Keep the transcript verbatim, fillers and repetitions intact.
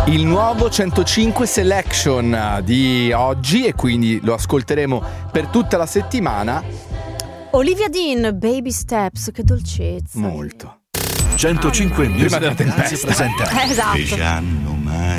Il nuovo centocinque Selection di oggi, e quindi lo ascolteremo per tutta la settimana. Olivia Dean, Baby Steps, che dolcezza. Molto. centocinque Music Prima della tempesta. presenta Esatto. Che già non mai